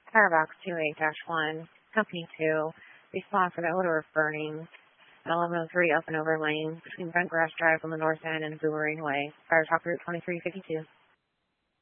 Firebox 28-1, Company 2, respond for the odor of burning at 1103 Up and Over Lane between Brent Grass Drive on the north end and Boomerang Way. Fire Talk Route 2352.